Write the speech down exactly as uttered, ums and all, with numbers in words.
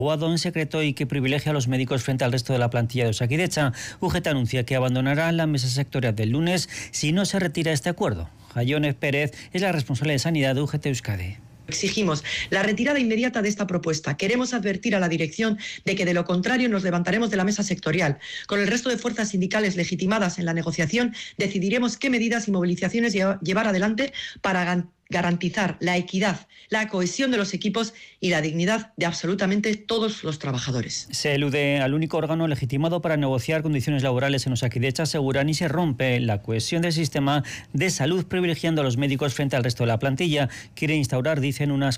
en secreto y que privilegia a los médicos frente al resto de la plantilla de Osakidetza. U G T anuncia que abandonará la mesa sectorial del lunes si no se retira este acuerdo. Jaione Pérez es la responsable de Sanidad de U G T Euskadi. Exigimos la retirada inmediata de esta propuesta. Queremos advertir a la dirección de que, de lo contrario, nos levantaremos de la mesa sectorial. Con el resto de fuerzas sindicales legitimadas en la negociación, decidiremos qué medidas y movilizaciones llevar adelante para garantizar la equidad, la cohesión de los equipos y la dignidad de absolutamente todos los trabajadores. Se elude al único órgano legitimado para negociar condiciones laborales en Osakidetza, aseguran, y se rompe la cohesión del sistema de salud privilegiando a los médicos frente al resto de la plantilla. Quiere instaurar, dicen, unas